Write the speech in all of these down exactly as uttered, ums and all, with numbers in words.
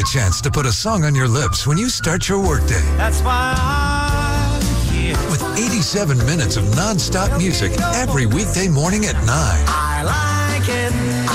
chance to put a song on your lips when you start your workday. That's why I'm here. With eighty-seven minutes of non-stop music every weekday morning at nine. I like it.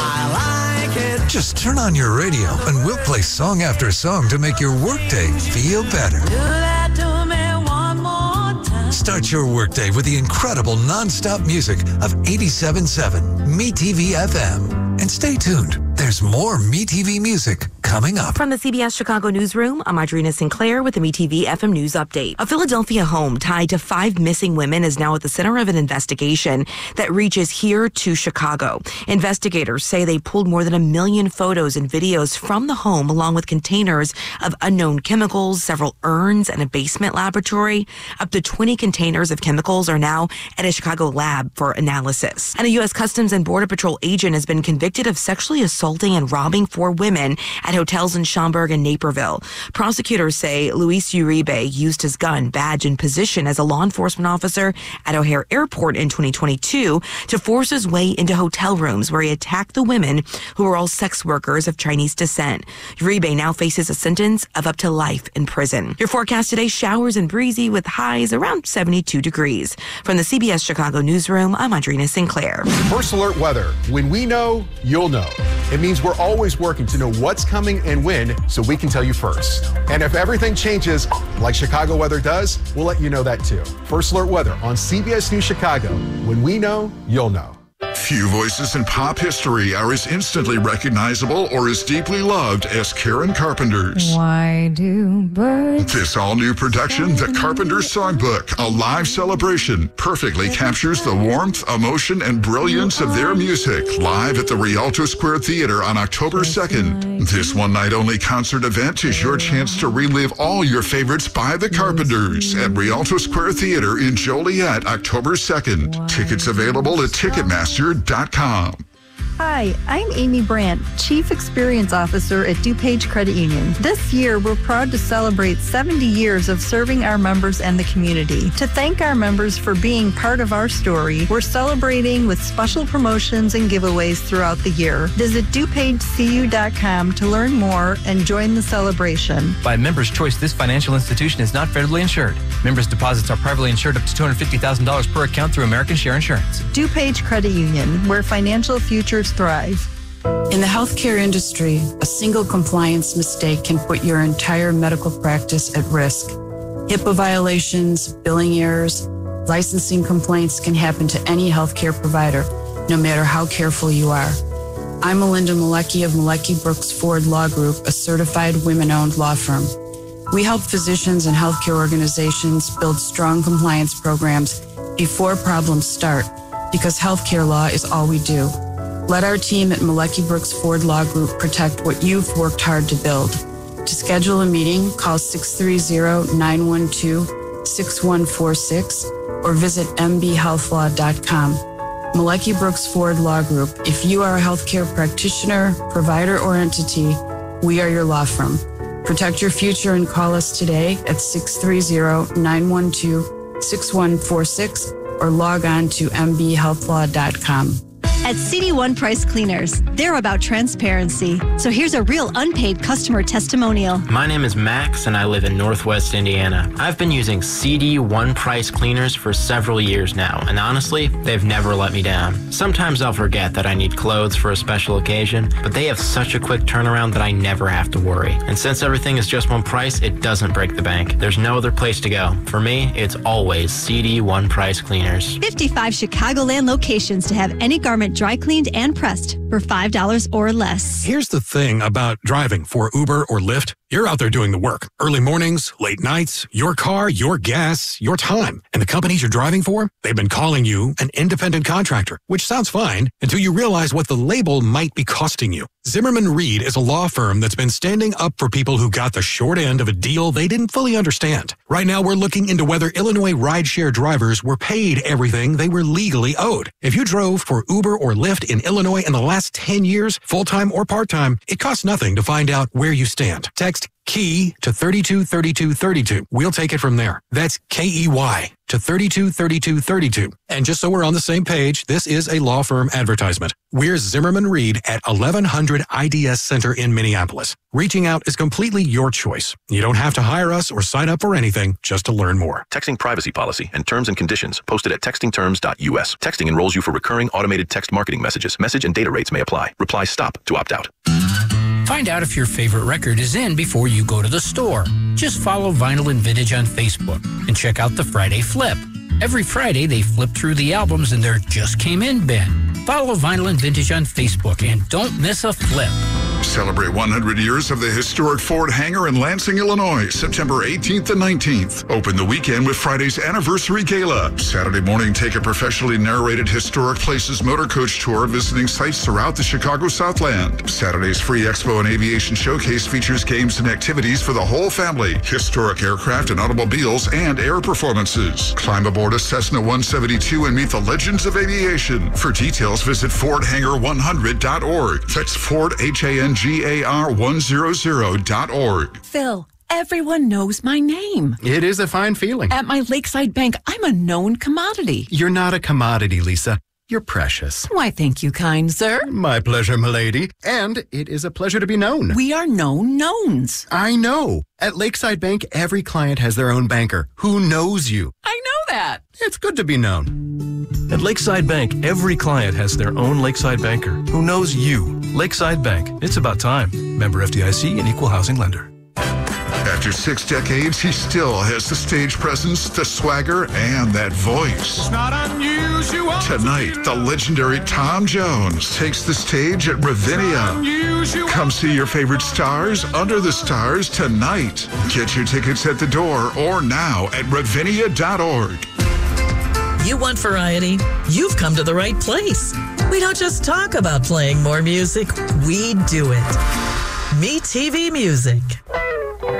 I like it. Just turn on your radio and we'll play song after song to make your workday feel better. Do that to me one more time. Start your workday with the incredible non-stop music of eighty-seven point seven MeTV F M. And stay tuned. There's more MeTV music coming up. From the C B S Chicago newsroom, I'm Audrina Sinclair with the MeTV F M News Update. A Philadelphia home tied to five missing women is now at the center of an investigation that reaches here to Chicago. Investigators say they pulled more than a million photos and videos from the home, along with containers of unknown chemicals, several urns, and a basement laboratory. Up to twenty containers of chemicals are now at a Chicago lab for analysis. And a U S Customs and Border Patrol agent has been convicted of sexually assaulting and robbing four women at hotels in Schaumburg and Naperville. Prosecutors say Luis Uribe used his gun, badge, and position as a law enforcement officer at O'Hare Airport in twenty twenty-two to force his way into hotel rooms where he attacked the women who were all sex workers of Chinese descent. Uribe now faces a sentence of up to life in prison. Your forecast today, showers and breezy with highs around seventy-two degrees. From the C B S Chicago newsroom, I'm Audrina Sinclair. First Alert Weather. When we know, you'll know. It means we're always working to know what's coming and when so we can tell you first. And if everything changes like Chicago weather does, we'll let you know that too. First Alert Weather on C B S News Chicago. When we know, you'll know. Few voices in pop history are as instantly recognizable or as deeply loved as Karen Carpenter's. Why do birds... This all-new production, The Carpenters Songbook, a live celebration, perfectly captures the warmth, emotion, and brilliance of their music live at the Rialto Square Theater on October second. This one-night-only concert event is your chance to relive all your favorites by The Carpenters at Rialto Square Theater in Joliet, October second. Tickets available at Ticketmaster dot com. Hi, I'm Amy Brandt, Chief Experience Officer at DuPage Credit Union. This year, we're proud to celebrate seventy years of serving our members and the community. To thank our members for being part of our story, we're celebrating with special promotions and giveaways throughout the year. Visit DuPage C U dot com to learn more and join the celebration. By member's choice, this financial institution is not federally insured. Members' deposits are privately insured up to two hundred fifty thousand dollars per account through American Share Insurance. DuPage Credit Union, where financial futures thrive. In the healthcare industry, a single compliance mistake can put your entire medical practice at risk. HIPAA violations, billing errors, licensing complaints can happen to any healthcare provider, no matter how careful you are. I'm Melinda Malecki of Malecki Brooks Ford Law Group, a certified women-owned law firm. We help physicians and healthcare organizations build strong compliance programs before problems start, because healthcare law is all we do. Let our team at Malecki Brooks Ford Law Group protect what you've worked hard to build. To schedule a meeting, call six three zero, nine one two, six one four six or visit m b health law dot com. Malecki Brooks Ford Law Group. If you are a healthcare practitioner, provider, or entity, we are your law firm. Protect your future and call us today at six three zero, nine one two, six one four six or log on to m b health law dot com. At C D One Price Cleaners, they're about transparency. So here's a real unpaid customer testimonial. My name is Max and I live in Northwest Indiana. I've been using C D One Price Cleaners for several years now, and honestly, they've never let me down. Sometimes I'll forget that I need clothes for a special occasion, but they have such a quick turnaround that I never have to worry. And since everything is just one price, it doesn't break the bank. There's no other place to go. For me, it's always C D One Price Cleaners. fifty-five Chicagoland locations to have any garment dry cleaned and pressed for five dollars or less. Here's the thing about driving for Uber or Lyft. You're out there doing the work. Early mornings, late nights, your car, your gas, your time. And the companies you're driving for, they've been calling you an independent contractor, which sounds fine until you realize what the label might be costing you. Zimmerman Reed is a law firm that's been standing up for people who got the short end of a deal they didn't fully understand. Right now, we're looking into whether Illinois rideshare drivers were paid everything they were legally owed. If you drove for Uber or Lyft in Illinois in the last ten years, full-time or part-time, it costs nothing to find out where you stand. Text Text KEY to thirty-two thirty-two thirty-two. We'll take it from there. That's K E Y to thirty-two thirty-two thirty-two. And just so we're on the same page, this is a law firm advertisement. We're Zimmerman Reed at eleven hundred I D S Center in Minneapolis. Reaching out is completely your choice. You don't have to hire us or sign up for anything just to learn more. Texting privacy policy and terms and conditions posted at texting terms dot U S. Texting enrolls you for recurring automated text marketing messages. Message and data rates may apply. Reply STOP to opt out. Find out if your favorite record is in before you go to the store. Just follow Vinyl and Vintage on Facebook and check out the Friday Flip. Every Friday, they flip through the albums in their Just Came In bin. Follow Vinyl and Vintage on Facebook and don't miss a flip. Celebrate one hundred years of the historic Ford hangar in Lansing, Illinois, September eighteenth and nineteenth. Open the weekend with Friday's anniversary gala. Saturday morning, take a professionally narrated historic places motor coach tour visiting sites throughout the Chicago Southland. Saturday's free expo and aviation showcase features games and activities for the whole family, historic aircraft and automobiles, and air performances. Climb aboard a Cessna one seventy-two and meet the legends of aviation. For details, visit ford hangar one hundred dot org. That's Ford, H A N G A R one hundred dot org. Phil, everyone knows my name. It is a fine feeling. At my Lakeside Bank, I'm a known commodity. You're not a commodity, Lisa. You're precious. Why, thank you, kind sir. My pleasure, milady. And it is a pleasure to be known. We are known knowns. I know. At Lakeside Bank, every client has their own banker who knows you. I know that. It's good to be known. At Lakeside Bank, every client has their own Lakeside banker who knows you. Lakeside Bank. It's about time. Member F D I C and Equal Housing Lender. After six decades, he still has the stage presence, the swagger, and that voice. It's not unusual. Tonight, the legendary Tom Jones takes the stage at Ravinia. Come see your favorite stars under the stars tonight. Get your tickets at the door or now at ravinia dot org. You want variety? You've come to the right place. We don't just talk about playing more music, we do it. Me T V Music.